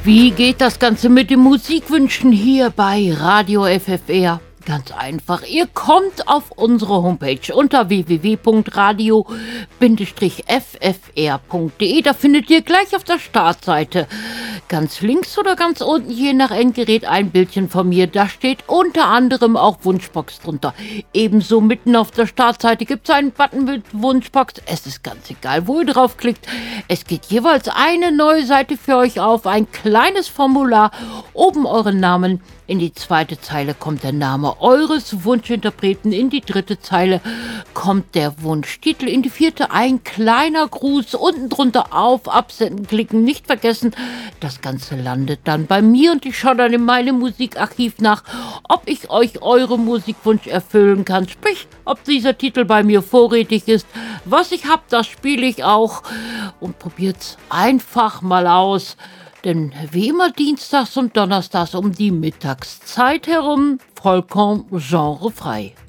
Wie geht das Ganze mit den Musikwünschen hier bei Radio FFR? Ganz einfach, ihr kommt auf unsere Homepage unter www.radio-ffr.de. Da findet ihr gleich auf der Startseite ganz links oder ganz unten, je nach Endgerät, ein Bildchen von mir. Da steht unter anderem auch Wunschbox drunter. Ebenso mitten auf der Startseite gibt es einen Button mit Wunschbox. Es ist ganz egal, wo ihr draufklickt. Es geht jeweils eine neue Seite für euch auf, ein kleines Formular, oben euren Namen. In die zweite Zeile kommt der Name eures Wunschinterpreten, in die dritte Zeile kommt der Wunschtitel, in die vierte ein kleiner Gruß, unten drunter auf Absenden klicken, nicht vergessen. Das Ganze landet dann bei mir und ich schaue dann in meinem Musikarchiv nach, ob ich euch eure Musikwunsch erfüllen kann, sprich, ob dieser Titel bei mir vorrätig ist. Was ich habe, das spiele ich auch und probiert's einfach mal aus. Denn wie immer dienstags und donnerstags um die Mittagszeit herum vollkommen genrefrei.